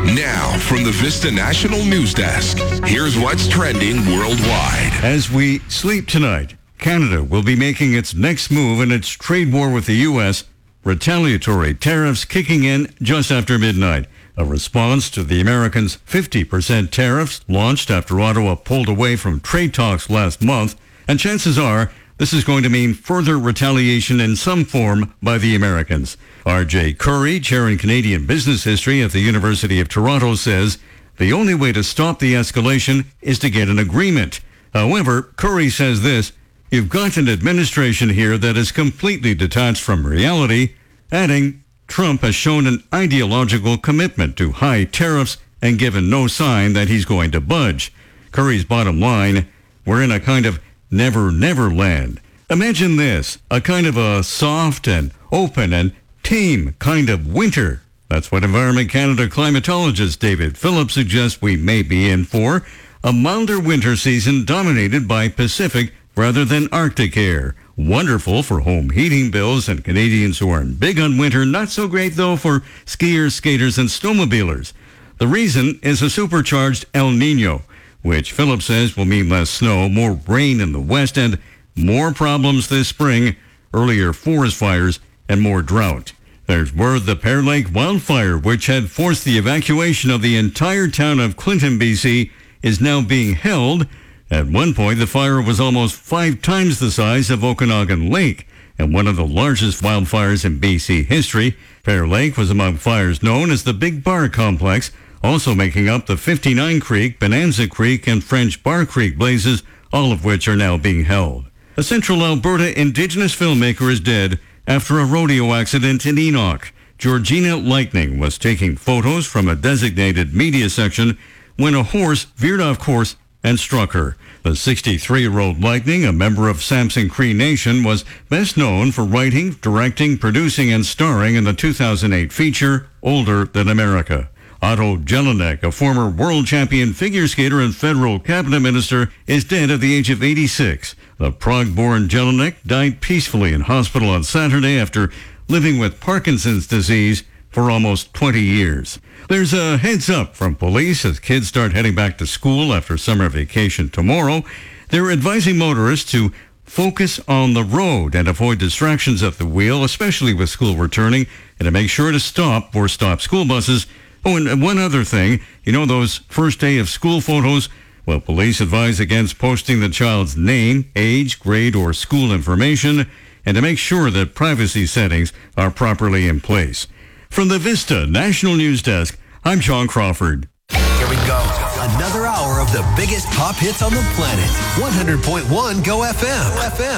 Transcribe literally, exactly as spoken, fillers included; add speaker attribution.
Speaker 1: Now, from the Vista National News Desk, here's what's trending worldwide.
Speaker 2: As we sleep tonight, Canada will be making its next move in its trade war with the U S, retaliatory tariffs kicking in just after midnight. A response to the Americans' fifty percent tariffs launched after Ottawa pulled away from trade talks last month, and chances are this is going to mean further retaliation in some form by the Americans. R J Curry, chair in Canadian business history at the University of Toronto, says the only way to stop the escalation is to get an agreement. However, Curry says this: you've got an administration here that is completely detached from reality, adding, Trump has shown an ideological commitment to high tariffs and given no sign that he's going to budge. Curry's bottom line: we're in a kind of never, never land. Imagine this, a kind of a soft and open and tame kind of winter. That's what Environment Canada climatologist David Phillips suggests we may be in for. A milder winter season dominated by Pacific rather than Arctic air. Wonderful for home heating bills and Canadians who aren't big on winter. Not so great, though, for skiers, skaters, and snowmobilers. The reason is a supercharged El Nino, which Phillips says will mean less snow, more rain in the west, and more problems this spring, earlier forest fires, and more drought. There's word the Pear Lake wildfire, which had forced the evacuation of the entire town of Clinton, B C, is now being held. At one point, the fire was almost five times the size of Okanagan Lake, and one of the largest wildfires in B C history. Pear Lake was among fires known as the Big Bar Complex, also making up the fifty-nine Creek, Bonanza Creek, and French Bar Creek blazes, all of which are now being held. A Central Alberta Indigenous filmmaker is dead after a rodeo accident in Enoch. Georgina Lightning was taking photos from a designated media section when a horse veered off course and struck her. The sixty-three-year-old Lightning, a member of Samson Cree Nation, was best known for writing, directing, producing, and starring in the two thousand eight feature Older Than America. Otto Jelinek, a former world champion figure skater and federal cabinet minister, is dead at the age of eighty-six. The Prague-born Jelinek died peacefully in hospital on Saturday after living with Parkinson's disease for almost twenty years. There's a heads up from police as kids start heading back to school after summer vacation tomorrow. They're advising motorists to focus on the road and avoid distractions at the wheel, especially with school returning, and to make sure to stop or stop school buses. Oh, and one other thing, you know those first day of school photos? Well, police advise against posting the child's name, age, grade, or school information, and to make sure that privacy settings are properly in place. From the Vista National News Desk, I'm Sean Crawford.
Speaker 3: Here we go. Another hour of the biggest pop hits on the planet. one hundred point one Go F M.